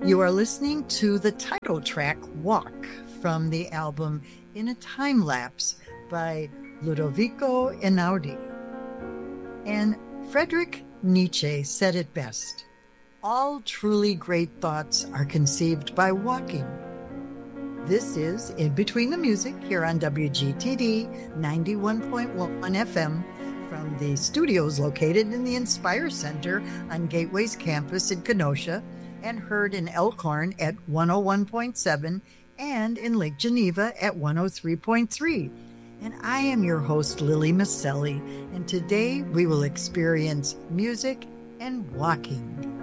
You are listening to the title track, Walk, from the album In a Time Lapse by Ludovico Einaudi. And Friedrich Nietzsche said it best: all truly great thoughts are conceived by walking. This is In Between the Music here on WGTD 91.1 FM from the studios located in the Inspire Center on Gateway's campus in Kenosha, and heard in Elkhorn at 101.7 and in Lake Geneva at 103.3. And I am your host, Lily Maselli, and today we will experience music and walking.